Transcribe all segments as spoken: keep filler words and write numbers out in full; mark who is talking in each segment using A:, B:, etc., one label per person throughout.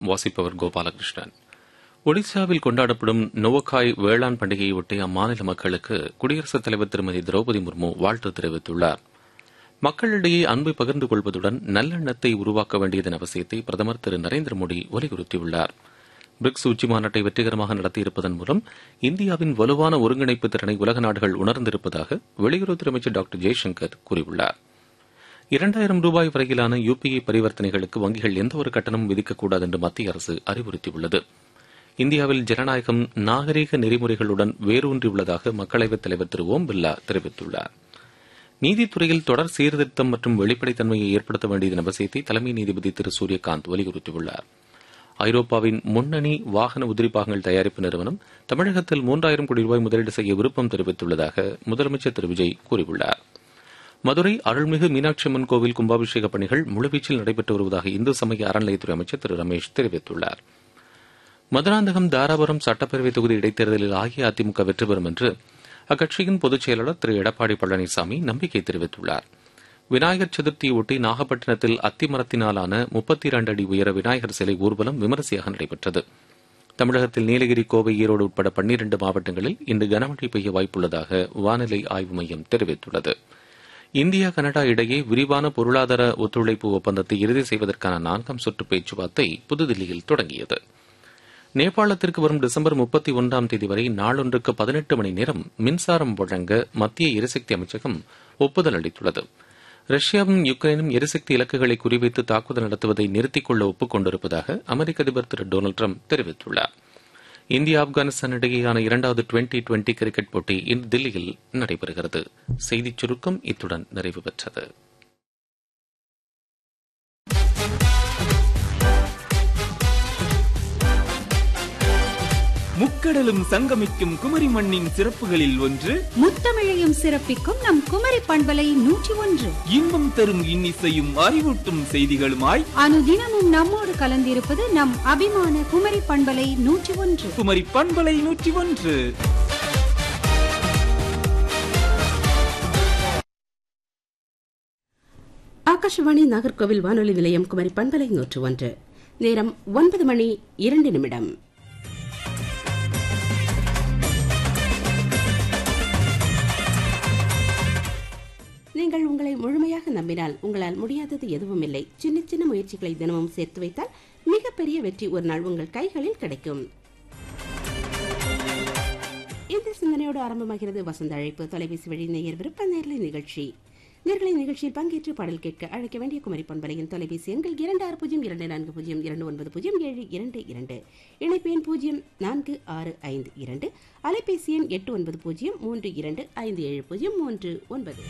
A: வாசிப்பவர் கோபாலகிருஷ்ணன். ஒடிசாவில் கொண்டாடப்படும் நோவக்காய் வேளாண் பண்டிகையொட்டி அம்மாநில மக்களுக்கு குடியரசுத் தலைவர் திருமதி திரௌபதி முர்மு வாழ்த்து தெரிவித்துள்ளார். மக்களிடையே அன்பை பகிர்ந்து கொள்வதுடன் நல்லெண்ணத்தை உருவாக்க வேண்டியதன் அவசியத்தை பிரதமர் திரு நரேந்திர மோடி வலியுறுத்தியுள்ளார். பிரிக்ஸ் உச்சி மாநாட்டை வெற்றிகரமாக நடத்தியிருப்பதன் மூலம் இந்தியாவின் வலுவான ஒருங்கிணைப்பு திறனை உலக நாடுகள் உணர்ந்திருப்பதாக வெளியுறவுத்துறை அமைச்சர் டாக்டர் ஜெய்சங்கர் கூறியுள்ளார். இரண்டாயிரம் ரூபாய் வரையிலான யுபிஐ பரிவர்த்தனைகளுக்கு வங்கிகள் எந்தவொரு கட்டணமும் விதிக்கக்கூடாது என்று மத்திய அரசு அறிவுறுத்தியுள்ளது. இந்தியாவில் ஜனநாயகம் நாகரீக நெறிமுறைகளுடன் வேரூன்றியுள்ளதாக மக்களவைத் தலைவர் திரு ஓம் பிர்லா தெரிவித்துள்ளார். நீதித்துறையில் தொடர் சீர்திருத்தம் மற்றும் வெளிப்படைத்தன்மையை ஏற்படுத்த வேண்டியதன் அவசியத்தை தலைமை நீதிபதி திரு சூரியகாந்த் வலியுறுத்தியுள்ளார். ஐரோப்பாவின் முன்னணி வாகன உதிரிபாகங்கள் தயாரிப்பு நிறுவனம் தமிழகத்தில் மூன்றாயிரம் கோடி ரூபாய் முதலீடு செய்ய விருப்பம் தெரிவித்துள்ளதாக முதலமைச்சர் திரு விஜய் கூறியுள்ளார். மதுரை அருள்மிகு மீனாட்சி அம்மன் கோவில் கும்பாபிஷேக பணிகள் முழுவீச்சில் நடைபெற்று வருவதாக இந்து சமய அறநிலையத்துறை அமைச்சர் திரு ரமேஷ் தெரிவித்துள்ளார். மதுராந்தகம் தாராபுரம் சட்டப்பேரவை தொகுதி இடைத்தேர்தலில் அஇஅதிமுக வெற்றி பெறும் என்று அக்கட்சியின் பொதுச் செயலாளர் திரு எடப்பாடி பழனிசாமி நம்பிக்கை தெரிவித்துள்ளார். விநாயகர் சதுர்த்தியொட்டி நாகப்பட்டினத்தில் அத்திமரத்தினாலான முப்பத்தி இரண்டு அடி உயர விநாயகர் சிலை ஊர்வலம் விமரிசையாக நடைபெற்றது. தமிழகத்தில் நீலகிரி, கோவை, ஈரோடு உட்பட பன்னிரண்டு மாவட்டங்களில் இன்று கனமழை பெய்ய வாய்ப்புள்ளதாக வானிலை ஆய்வு மையம் தெரிவித்துள்ளது. இந்தியா கனடா இடையே விரிவான பொருளாதார ஒத்துழைப்பு ஒப்பந்தத்தை இறுதி செய்வதற்கான நான்காம் சுற்று பேச்சுவார்த்தை புதுதில்லியில் தொடங்கியது. நேபாளத்திற்கு வரும் டிசம்பர் முப்பத்தி ஒன்றாம் தேதி வரை நாளொன்றுக்கு பதினெட்டு மணி நேரம் மின்சாரம் வழங்க மத்திய எரிசக்தி அமைச்சகம் ஒப்புதல் அளித்துள்ளது. ரஷ்யாவும் யுக்ரைனும் எரிசக்தி இலக்குகளை குறிவைத்து தாக்குதல் நடத்துவதை நிறுத்திக் கொள்ள ஒப்புக் கொண்டிருப்பதாக அமெரிக்க அதிபர் திரு டொனால்டு டிரம்ப் தெரிவித்துள்ளார். இந்தியா ஆப்கானிஸ்தான் இடையேயான இரண்டாவது டுவெண்டி டுவெண்டி கிரிக்கெட் போட்டி இன்று தில்லியில் நடைபெறுகிறது. செய்திச் சுருக்கம் இத்துடன் நிறைவு பெற்றது.
B: முக்கடலும் சங்கமிக்கும் குமரி மண்ணின் சிறப்புகளில் ஒன்று
C: முத்தமிழையும் சிறப்பிக்கும் நம் குமரி பண்பலை நூற்றி ஒன்று.
B: இன்பம் தரும் இன்னிசையும் அறிவூட்டும் செய்திகளுமாய்
C: அனுதினமும் நம்மோடு கலந்திருப்பது நம் அபிமான குமரி பண்பலை நூற்றி ஒன்று.
B: குமரி பண்பலை நூற்றி ஒன்று.
D: ஆகாஷவாணி நாகர்கோவில் வானொலி நிலையம் குமரி பண்பலை நூற்றி ஒன்று. நேரம் ஒன்பது மணி இரண்டு நிமிடம். நீங்கள் உங்களை முழுமையாக நம்பினால் உங்களால் முடியாதது எதுவும் இல்லை. சின்ன சின்ன முயற்சிகளை தினமும் சேர்த்து வைத்தால் மிகப்பெரிய வெற்றி ஒரு நாள் உங்கள் கைகளில் கிடைக்கும். இந்த சிந்தனையோடு ஆரம்பமாகிறது வசந்த அழைப்பு. தொலைபேசி வழி நேயர் விருப்ப நேரலை நிகழ்ச்சி. நேர்களை நிகழ்ச்சியில் பங்கேற்று பாடல் கேட்க அழைக்க வேண்டிய குமரி பண்பலையின் தொலைபேசி எண்கள் இரண்டு ஆறு பூஜ்ஜியம் இரண்டு நான்கு பூஜ்ஜியம் இரண்டு ஒன்பது பூஜ்ஜியம் ஏழு இரண்டு இரண்டு. இணைப்பு எண் பூஜ்ஜியம் நான்கு ஆறு ஐந்து இரண்டு. அலைபேசி எண் எட்டு ஒன்பது பூஜ்ஜியம் மூன்று இரண்டு ஐந்து ஏழு பூஜ்ஜியம் மூன்று ஒன்பது.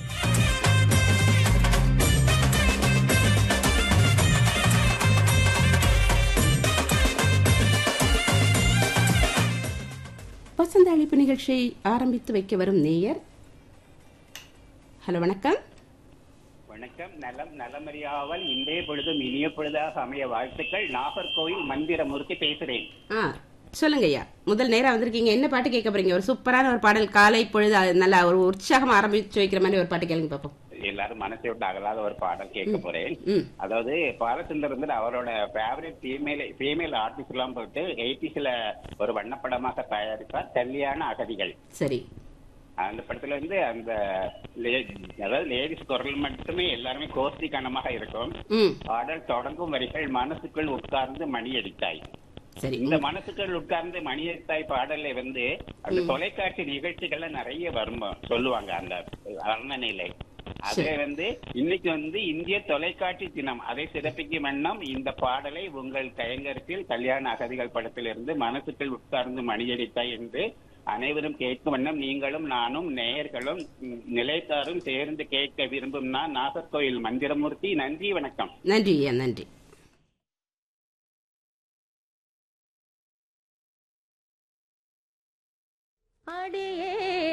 D: வசந்த அழைப்பு நிகழ்ச்சியை ஆரம்பித்து வைக்க வரும் நேயர். ஹலோ, வணக்கம்.
E: வணக்கம். நலம் நலமறியாவல் இன்றைய பொழுதும் இனிய பொழுதாக அமைய வாழ்த்துக்கள். நாகர்கோவில் மந்திரமூர்த்தி பேசுறேன்.
D: ஆ, சொல்லுங்க ஐயா. முதல் நேரம் வந்திருக்கீங்க. என்ன பாட்டு கேட்க போறீங்க? ஒரு சூப்பரான ஒரு பாடல், காலை பொழுது நல்லா ஒரு உற்சாகம் ஆரம்பிச்சு வைக்கிற மாதிரி ஒரு பாட்டு கேளுங்க பாப்போம்.
E: எல்லாரும் மனசை விட்டு அகலாத ஒரு பாடல் கேட்க போறேன். அதாவது பாலச்சந்தர் வந்து அவரோட ஃபேவரட் ஃபீமேல் ஃபீமேல் ஆர்டிஸ்ட் எல்லாம் போட்டு எயிட்டிஸ்ல ஒரு வண்ணப்படமாக தயாரிப்பார் கல்யாண அகதிகள்.
D: சரி.
E: அந்த படத்துல வந்து அந்த அதாவது லேடிஸ் குரல் மட்டுமே எல்லாருமே கோஷ்டி கனமாக இருக்கும். பாடல் தொடங்கும் வரிகள் மனசுக்குள் உட்கார்ந்து மணி அடித்தாய். இந்த மனசுக்குள் உட்கார்ந்து மணி அடித்தாய் பாடல்ல வந்து அந்த தொலைக்காட்சி நிகழ்ச்சிகள்ல நிறைய வரும் சொல்லுவாங்க அந்த வர்ணனையில. அதுல வந்து இன்னைக்கு வந்து இந்திய தொலைக்காட்சி தினம், அதை சிறப்பிக்கும் வண்ணம் இந்த பாடலை உங்கள் கைங்கரத்தில் கல்யாண அகதிகள் படத்திலிருந்து மனசுக்குள் உட்கார்ந்து மணியடித்தாய் என்று அனைவரும் கேட்கும் வண்ணம் நீங்களும் நானும் நேயர்களும் நிலைத்தாரும் சேர்ந்து கேட்க விரும்பும் நான் நாகர்கோவில் மந்திரமூர்த்தி. நன்றி, வணக்கம்.
D: நன்றி, நன்றி.
F: அடியே